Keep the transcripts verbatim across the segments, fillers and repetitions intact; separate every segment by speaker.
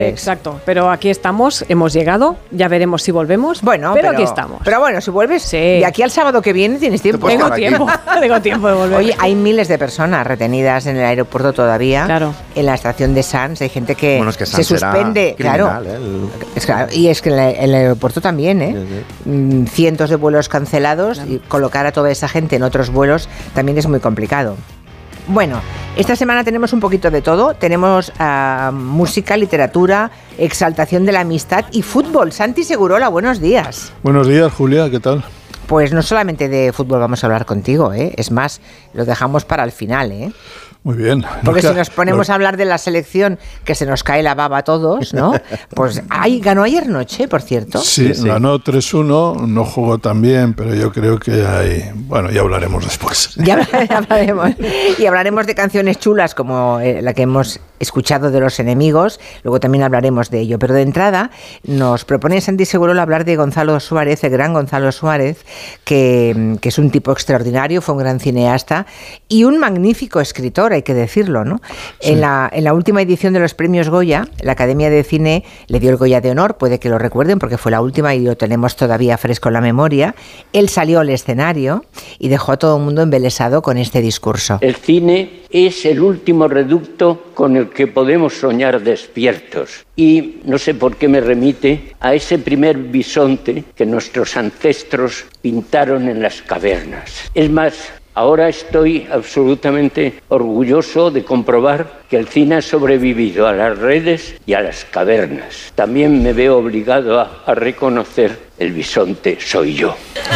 Speaker 1: Exacto, pero aquí estamos, hemos llegado, ya veremos si volvemos,
Speaker 2: bueno,
Speaker 1: pero,
Speaker 2: pero
Speaker 1: aquí estamos.
Speaker 2: Pero bueno, si vuelves,
Speaker 1: sí.
Speaker 2: De aquí al sábado que viene tienes tiempo.
Speaker 1: Tengo tiempo, tengo tiempo de volver.
Speaker 2: Oye, hay miles de personas retenidas en el aeropuerto todavía,
Speaker 1: claro.
Speaker 2: En la estación de Sants, hay gente que,
Speaker 3: bueno, es que
Speaker 2: se suspende,
Speaker 3: criminal,
Speaker 2: claro.
Speaker 3: ¿eh? El...
Speaker 2: Es claro. Y es que en el, el aeropuerto también, ¿eh? Sí, sí. Cientos de vuelos cancelados, claro. Y colocar a toda esa gente en otros vuelos también es muy complicado. Bueno, esta semana tenemos un poquito de todo. Tenemos uh, música, literatura, exaltación de la amistad y fútbol. Santi Segurola, buenos días.
Speaker 4: Buenos días, Julia, ¿qué tal?
Speaker 2: Pues no solamente de fútbol vamos a hablar contigo, ¿eh? Es más, lo dejamos para el final, ¿eh?
Speaker 4: Muy bien.
Speaker 2: Porque
Speaker 4: no,
Speaker 2: si nos ponemos no. a hablar de la selección, que se nos cae la baba a todos, ¿no? Pues ay, ganó ayer noche, por cierto.
Speaker 4: Sí, sí. Ganó tres uno, no jugó tan bien, pero yo creo que hay... Bueno, ya hablaremos después.
Speaker 2: Ya, ya hablaremos. Y hablaremos de canciones chulas como eh, la que hemos escuchado de Los Enemigos, luego también hablaremos de ello. Pero de entrada nos propone Santi Segurola hablar de Gonzalo Suárez, el gran Gonzalo Suárez, que, que es un tipo extraordinario, fue un gran cineasta y un magnífico escritor, hay que decirlo, ¿no? Sí. En la, en la última edición de los premios Goya, la Academia de Cine le dio el Goya de Honor, puede que lo recuerden porque fue la última y lo tenemos todavía fresco en la memoria. Él salió al escenario y dejó a todo el mundo embelesado con este discurso.
Speaker 5: El cine es el último reducto con el que podemos soñar despiertos. Y no sé por qué me remite a ese primer bisonte que nuestros ancestros pintaron en las cavernas. Es más, ahora estoy absolutamente orgulloso de comprobar que el cine ha sobrevivido a las redes y a las cavernas. También me veo obligado a, a reconocer el bisonte soy yo.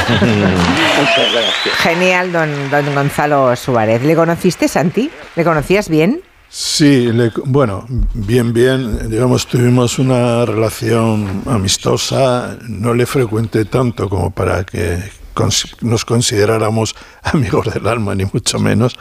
Speaker 5: Muchas gracias.
Speaker 2: Genial, don, don Gonzalo Suárez. ¿Le conociste, Santi? ¿Le conocías bien?
Speaker 4: Sí, le, bueno, bien, bien, digamos, tuvimos una relación amistosa, no le frecuenté tanto como para que nos consideráramos amigos del alma, ni mucho menos,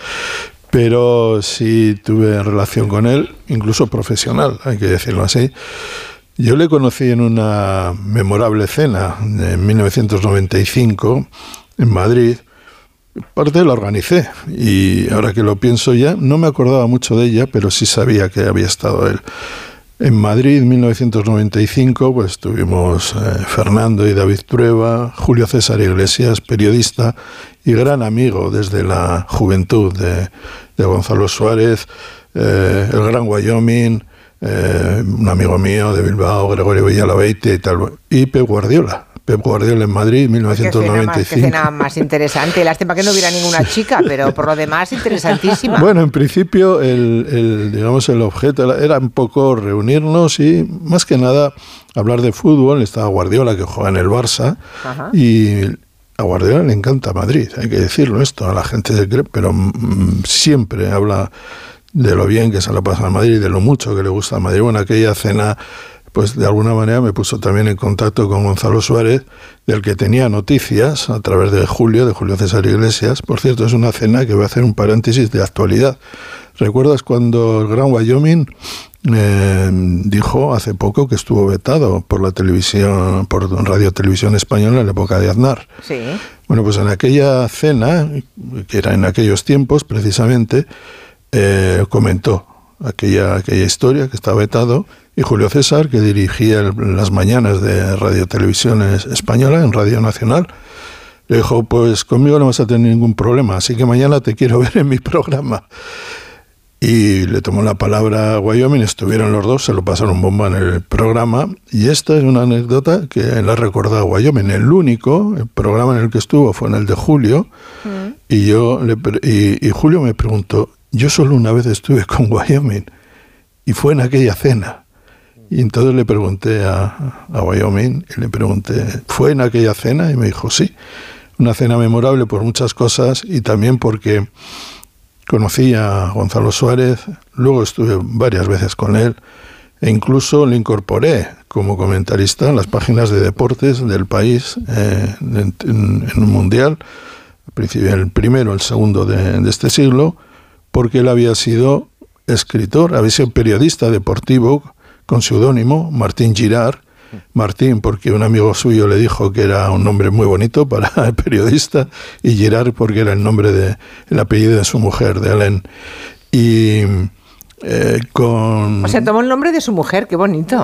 Speaker 4: pero sí tuve relación con él, incluso profesional, hay que decirlo así. Yo le conocí en una memorable cena en mil novecientos noventa y cinco en Madrid. Parte la organicé y ahora que lo pienso ya, no me acordaba mucho de ella, pero sí sabía que había estado él. En Madrid, en mil novecientos noventa y cinco, pues tuvimos eh, Fernando y David Trueba, Julio César Iglesias, periodista y gran amigo desde la juventud de, de Gonzalo Suárez, eh, el Gran Wyoming, eh, un amigo mío de Bilbao, Gregorio Villalabeitia y tal, y Pep Guardiola. Pep Guardiola en Madrid, mil novecientos noventa y cinco.
Speaker 2: Qué escena más interesante. Lástima que no hubiera ninguna chica, pero por lo demás, interesantísima.
Speaker 4: Bueno, en principio, el, el, digamos, el objeto era un poco reunirnos y, más que nada, hablar de fútbol. Estaba Guardiola, que juega en el Barça, ajá, y a Guardiola le encanta Madrid, hay que decirlo esto, a la gente se cree, pero mm, siempre habla de lo bien que se la pasa en Madrid y de lo mucho que le gusta a Madrid. Bueno, aquella cena, pues de alguna manera me puso también en contacto con Gonzalo Suárez, del que tenía noticias a través de Julio, de Julio César Iglesias. Por cierto, es una cena que voy a hacer un paréntesis de actualidad. ¿Recuerdas cuando el Gran Wyoming eh, dijo hace poco que estuvo vetado por la televisión, por Radio Televisión Española en la época de Aznar?
Speaker 2: Sí.
Speaker 4: Bueno, pues en aquella cena, que era en aquellos tiempos precisamente, eh, comentó aquella, aquella historia que estaba vetado. Y Julio César, que dirigía el, las mañanas de Radio Televisión Española, en Radio Nacional, le dijo, pues conmigo no vas a tener ningún problema, así que mañana te quiero ver en mi programa. Y le tomó la palabra a Wyoming, estuvieron los dos, se lo pasaron bomba en el programa, y esta es una anécdota que le ha recordado a Wyoming. El único el programa en el que estuvo fue en el de Julio, mm. y, yo le, y, y Julio me preguntó, yo solo una vez estuve con Wyoming, y fue en aquella cena. Y entonces le pregunté a, a Wyoming, y le pregunté, ¿fue en aquella cena? Y me dijo, sí, una cena memorable por muchas cosas y también porque conocí a Gonzalo Suárez, luego estuve varias veces con él e incluso le incorporé como comentarista en las páginas de deportes del país eh, en, en, en un mundial, el primero, el segundo de, de este siglo, porque él había sido escritor, había sido periodista deportivo con seudónimo, Martín Girard. Martín, porque un amigo suyo le dijo que era un nombre muy bonito para el periodista, y Girard porque era el nombre de el apellido de su mujer, de Hélène. Y eh, con...
Speaker 2: O sea, tomó el nombre de su mujer, qué bonito.